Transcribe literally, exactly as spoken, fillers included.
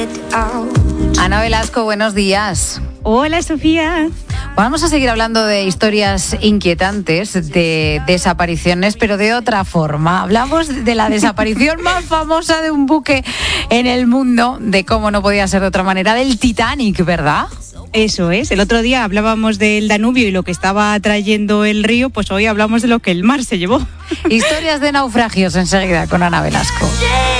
Ana Velasco, buenos días. Hola, Sofía. Vamos a seguir hablando de historias inquietantes, de desapariciones, pero de otra forma. Hablamos de la desaparición más famosa de un buque en el mundo, de cómo no podía ser de otra manera, del Titanic, ¿verdad? Eso es. El otro día hablábamos del Danubio y lo que estaba trayendo el río, pues hoy hablamos de lo que el mar se llevó. Historias de naufragios enseguida con Ana Velasco.